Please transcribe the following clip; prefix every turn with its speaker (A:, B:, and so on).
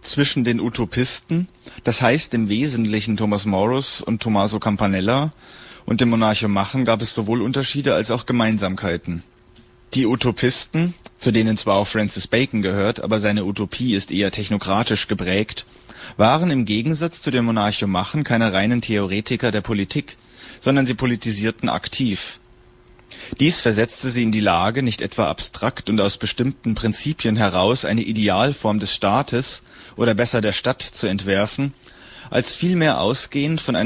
A: zwischen den Utopisten, das heißt im Wesentlichen Thomas Morus und Tommaso Campanella, und dem Monarchomachen gab es sowohl Unterschiede als auch Gemeinsamkeiten. Die Utopisten, zu denen zwar auch Francis Bacon gehört, aber seine Utopie ist eher technokratisch geprägt, waren im Gegensatz zu den Monarchomachen keine reinen Theoretiker der Politik, sondern sie politisierten aktiv. Dies versetzte sie in die Lage, nicht etwa abstrakt und aus bestimmten Prinzipien heraus eine Idealform des Staates oder besser der Stadt zu entwerfen, als vielmehr ausgehend von